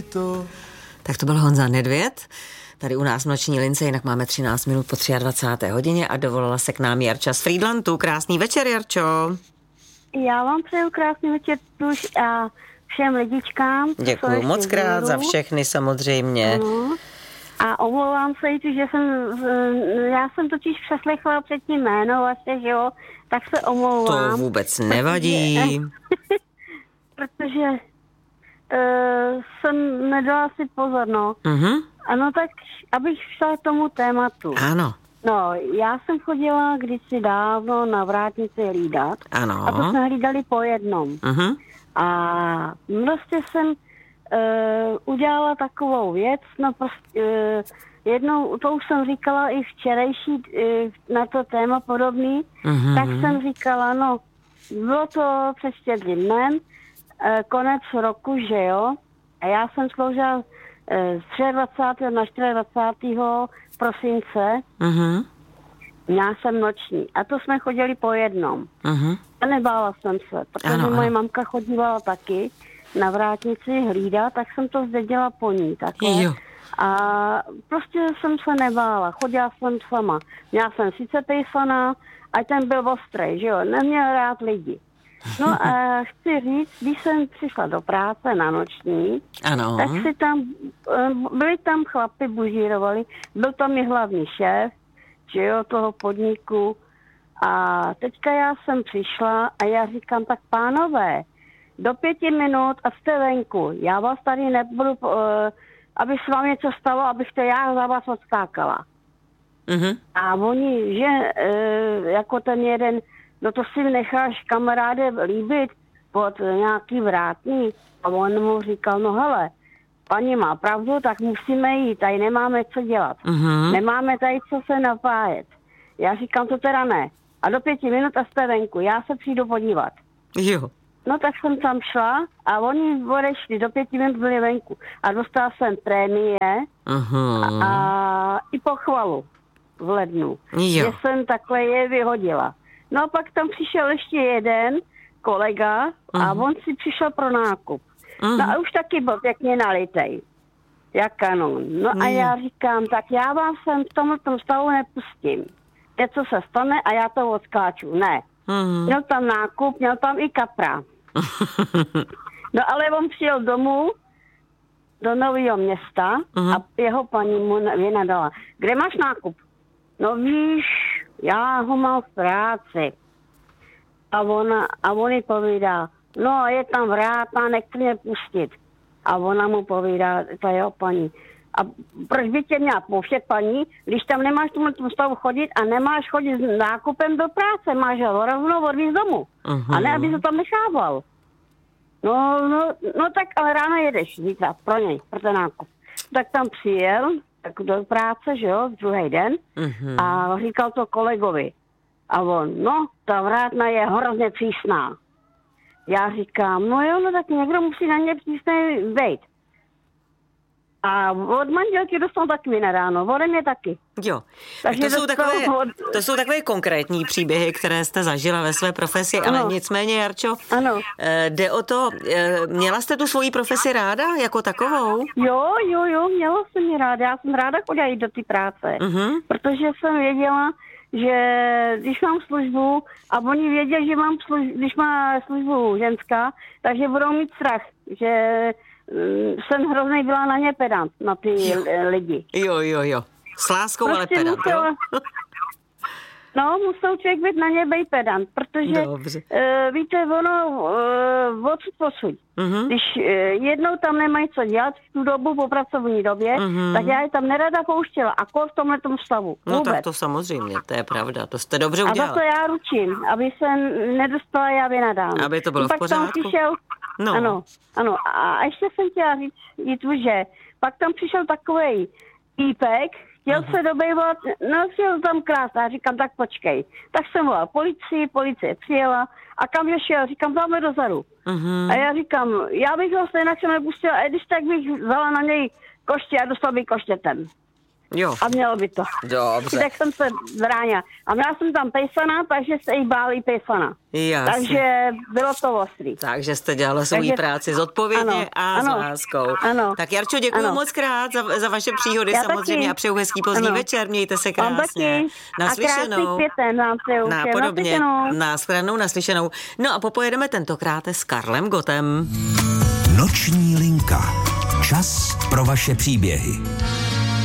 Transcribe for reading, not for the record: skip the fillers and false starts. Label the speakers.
Speaker 1: Tak to byl Honza Nedvěd. Tady u nás v Noční lince, jinak máme 13 minut po 23. hodině a dovolala se k nám Jarča z Frýdlantu. Krásný večer, Jarčo.
Speaker 2: Já vám přeju krásný večer tuž a všem lidičkám.
Speaker 1: Děkuju moc krát za všechny samozřejmě.
Speaker 2: A omlouvám se, že já jsem totiž přeslechla předtím jméno vaše, že jo, tak se omlouvám.
Speaker 1: To vůbec nevadí.
Speaker 2: Protože jsem nedala si pozor, no. Ano, tak abych šla k tomu tématu.
Speaker 1: Ano.
Speaker 2: No, já jsem chodila kdysi dávno na vrátnici hlídat.
Speaker 1: Ano.
Speaker 2: A to jsme hlídali po jednom. A prostě jsem udělala takovou věc, no prostě jednou, to už jsem říkala i včerejší na to téma podobný, tak jsem říkala, no, bylo to před Štědrým dnem, konec roku, že jo, a já jsem sloužila z 23. na 24. prosince, měla jsem noční a to jsme chodili po jednom. A nebála jsem se, protože moje mamka chodívala taky na vrátnici hlídat, tak jsem to zdědila po ní takhle.
Speaker 1: Jo.
Speaker 2: A prostě jsem se nebála, chodila jsem sama. Měla jsem sice pejsana, a ten byl ostrý, že jo, neměl rád lidi. No a chci říct, když jsem přišla do práce na noční,
Speaker 1: ano.
Speaker 2: tak si tam, byli tam chlapi, bužírovali, byl tam i hlavní šéf, že jo, toho podniku. A teďka já jsem přišla a já říkám, tak pánové, do 5 minut a jste venku. Já vás tady nebudu, aby se vám něco stalo, abych to já za vás odskákala. A oni, že jako ten jeden, no to si necháš kamaráde líbit pod nějaký vrátný. A on mu říkal, no hele, paní má pravdu, tak musíme jít, tady nemáme co dělat. Nemáme tady co se napájet. Já říkám, to teda ne. A do 5 minut a jste venku, já se přijdu podívat.
Speaker 1: Jo.
Speaker 2: No tak jsem tam šla a oni odešli, do 5 minut byli venku. A dostala jsem prémie a i pochvalu v lednu.
Speaker 1: Jo.
Speaker 2: Že jsem takhle je vyhodila. No a pak tam přišel ještě jeden kolega a on si přišel pro nákup. No a už taky byl pěkně nalitej. Jak kanon. No a já říkám, tak já vám sem v tomhle stavu nepustím. Něco se stane a já to odskáču. Ne. Měl tam nákup, měl tam i kapra. No ale on přijel domů do Nového Města a jeho paní mu vynadala. Kde máš nákup? No víš, já ho mám v práci. A on jí povídá, no je tam vrátná, nechci mě pustit. A ona mu povídá, ta jeho paní, a proč by tě měla pouštět paní, když tam nemáš tomu stavu chodit a nemáš chodit s nákupem do práce, máš ho rovnou odvízt domů. A ne, aby se tam nechával. No tak ale ráno jedeš zítra pro něj, pro ten nákup. Tak tam přijel, tak do práce, že jo, druhý den a říkal to kolegovi. A on, no, ta vrátna je hrozně přísná. Já říkám, no jo, no tak někdo musí na ně přísný vejít. A od manželky dostal taky na ráno, ode mě taky.
Speaker 1: Jo,
Speaker 2: takže
Speaker 1: to jsou takové konkrétní příběhy, které jste zažila ve své profesi, ale nicméně, Jarčo, jde o to, měla jste tu svoji profesi ráda jako takovou?
Speaker 2: Jo, měla jsem ji ráda, já jsem ráda chodila jít do té práce, protože jsem věděla, že když mám službu a oni věděli, že mám když má službu ženská, takže budou mít strach, že jsem hrozně byla na ně pedant, na ty lidi.
Speaker 1: Jo. S láskou, prostě ale pedant, jo?
Speaker 2: No, musel člověk být na ně být pedant, protože víte, ono odsud posud. Když jednou tam nemají co dělat v tu dobu po pracovní době, tak já je tam nerada pouštěla, a v tomhletom stavu.
Speaker 1: No tak to samozřejmě, to je pravda, to jste dobře udělal.
Speaker 2: A za to já ručím, aby se nedostala já vynadána.
Speaker 1: Aby to bylo v pořádku.
Speaker 2: Tam přišel, ano. A ještě jsem chtěla říct, že pak tam přišel takovej týpek, chtěl se dobejvat, no chtěl tam krásně, já říkám, tak počkej. Tak jsem volal policie přijela a kam je šel, říkám, dáme dozadu. A já říkám, já bych ho stejnak se nepustila, a když tak bych vzala na něj koště a dostal bych koštětem.
Speaker 1: Jo.
Speaker 2: A mělo by to.
Speaker 1: Dobře.
Speaker 2: Tak jsem se vránila. A měla jsem tam pejsana, takže se jí báli pejsana.
Speaker 1: Jasně.
Speaker 2: Takže bylo to ostrý.
Speaker 1: Takže jste dělala svou práci zodpovědně a s láskou.
Speaker 2: Ano.
Speaker 1: Tak Jarčo, děkuji moc krát za vaše příhody samozřejmě taky. A přeju hezký pozdní večer, mějte se krásně. Naslyšenou.
Speaker 2: Napodobně.
Speaker 1: Naslyšenou. No a popojedeme tentokrát s Karlem Gottem.
Speaker 3: Noční linka. Čas pro vaše příběhy.